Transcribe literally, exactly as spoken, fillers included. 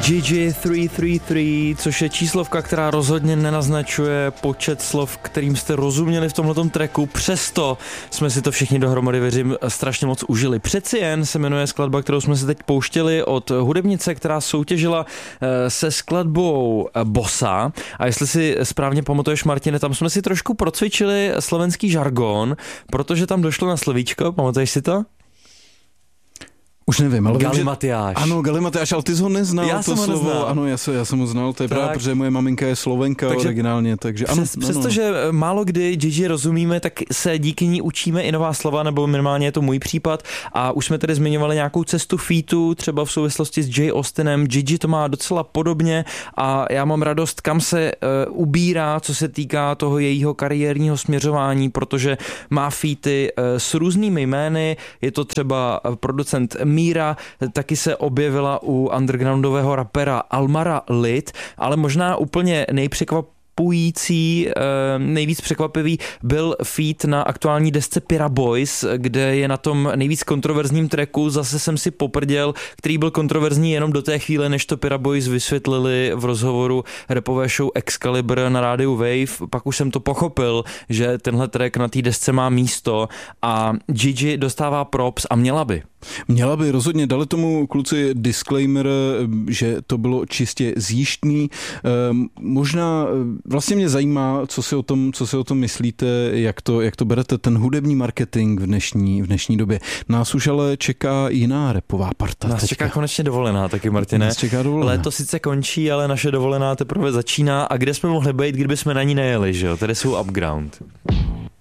Gigi tři tři tři, což je číslovka, která rozhodně nenaznačuje počet slov, kterým jste rozuměli v tomhletom tracku, přesto jsme si to všichni dohromady, věřím, strašně moc užili. Přeci jen se jmenuje skladba, kterou jsme si teď pouštěli od hudebnice, která soutěžila se skladbou Bossa, a jestli si správně pamatuješ, Martine, tam jsme si trošku procvičili slovenský žargon, protože tam došlo na slovíčko, pamatuješ si to? Už nevím, ale Galimatiáš. Ano, Galimatiáš, ale ty jsi ho neznal, já to jsem ho slovo. Neznal. Ano, já, se, já jsem ho znal, to je právě, protože moje maminka je Slovenka takže originálně, takže ano. Přes, přestože málo kdy Gigi rozumíme, tak se díky ní učíme i nová slova, nebo minimálně je to můj případ, a už jsme tedy zmiňovali nějakou cestu featu, třeba v souvislosti s Jay Austinem. Gigi to má docela podobně a já mám radost, kam se uh, ubírá, co se týká toho jejího kariérního směřování, protože má featy uh, s různými jmény, je to třeba producent Míra, taky se objevila u undergroundového rapera Almara Lid, ale možná úplně nejpřekvapující, nejvíc překvapivý byl feat na aktuální desce Pira Boys, kde je na tom nejvíc kontroverzním tracku Zase jsem si poprděl, který byl kontroverzní jenom do té chvíle, než to Pira Boys vysvětlili v rozhovoru rapové show Excalibur na rádiu Wave. Pak už jsem to pochopil, že tenhle track na té desce má místo a Gigi dostává props a měla by. Měla by, rozhodně, dali tomu kluci disclaimer, že to bylo čistě zjištný. Možná vlastně mě zajímá, co si o tom, co si o tom myslíte, jak to, jak to berete, ten hudební marketing v dnešní, v dnešní době. Nás už ale čeká jiná rapová parta. Nás teďka. Čeká konečně dovolená taky, Martine. Nás čeká dovolená. Léto sice končí, ale naše dovolená teprve začíná. A kde jsme mohli být, kdyby jsme na ní nejeli, že jo? Tady jsou Upground.